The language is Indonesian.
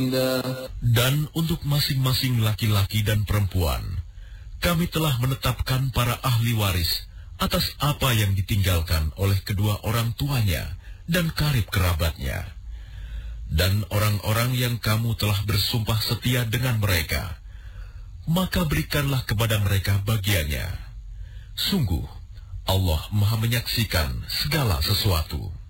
Dan untuk masing-masing laki-laki dan perempuan, kami telah menetapkan para ahli waris atas apa yang ditinggalkan oleh kedua orang tuanya dan karib kerabatnya. Dan orang-orang yang kamu telah bersumpah setia dengan mereka, maka berikanlah kepada mereka bagiannya. Sungguh, Allah Maha menyaksikan segala sesuatu.